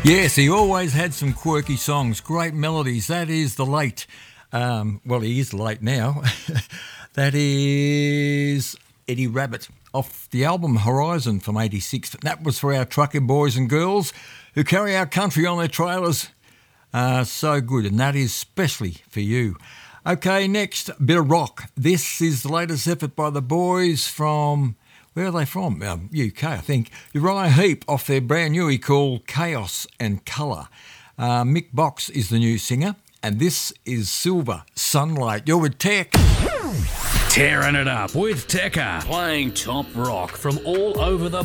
Yes, he always had some quirky songs, great melodies. That is the late, well, he is late now. That is Eddie Rabbitt off the album Horizon from '86. That was for our trucking boys and girls who carry our country on their trailers. So good, and that is specially for you. Okay, next, a bit of rock. This is the latest effort by the boys from... Where are they from? UK, I think. Uriah Heep off their brand new called Chaos and Colour. Mick Box is the new singer, and this is Silver Sunlight. You're with Tech. Tearing it up with Tekka, playing top rock from all over the